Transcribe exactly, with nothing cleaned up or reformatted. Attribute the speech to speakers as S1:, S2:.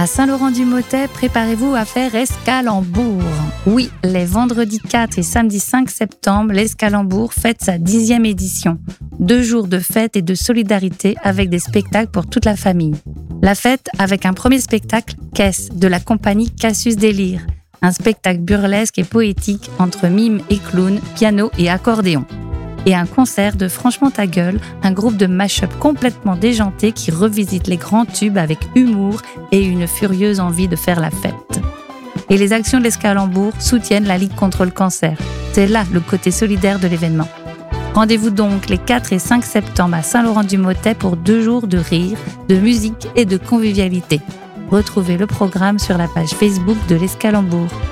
S1: À Saint-Laurent-du-Mottet, préparez-vous à faire Escalembourg. Oui, les vendredis quatre et samedi cinq septembre, l'Escalembourg fête sa dixième édition. Deux jours de fête et de solidarité avec des spectacles pour toute la famille. La fête avec un premier spectacle, Caisse, de la compagnie Cassius Délire. Un spectacle burlesque et poétique entre mime et clown, piano et accordéon. Et un concert de Franchement ta gueule, un groupe de mash-up complètement déjanté qui revisite les grands tubes avec humour et une furieuse envie de faire la fête. Et les actions de l'Escalembourg soutiennent la Ligue contre le cancer. C'est là le côté solidaire de l'événement. Rendez-vous donc les quatre et cinq septembre à Saint-Laurent-du-Mottet pour deux jours de rire, de musique et de convivialité. Retrouvez le programme sur la page Facebook de l'Escalembourg.